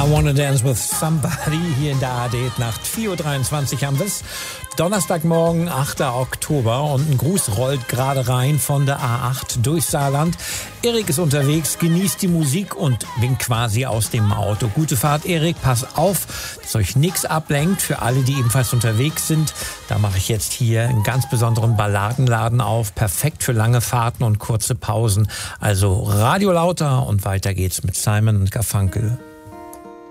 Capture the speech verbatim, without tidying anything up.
Wanna Dance with Somebody hier in der A R D-Nacht. vier Uhr dreiundzwanzig haben wir es. Donnerstagmorgen, achter Oktober, und ein Gruß rollt gerade rein von der A acht durch Saarland. Erik ist unterwegs, genießt die Musik und winkt quasi aus dem Auto. Gute Fahrt, Erik, pass auf, dass euch nichts ablenkt. Für alle, die ebenfalls unterwegs sind, da mache ich jetzt hier einen ganz besonderen Balladenladen auf. Perfekt für lange Fahrten und kurze Pausen. Also Radio lauter und weiter geht's mit Simon und Garfunkel.